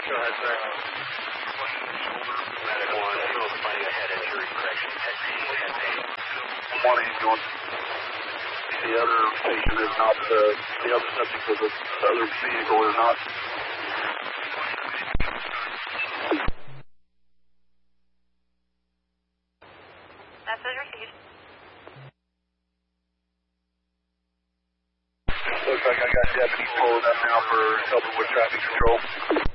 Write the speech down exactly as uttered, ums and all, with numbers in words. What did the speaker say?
Go ahead, sir. Medic one, still finding a head injury, correction, head pain, head pain. One ambulance. The other patient is not, uh, the other subject of the other vehicle is not. Message received. Looks like I got deputies pulling up now for helping with traffic control.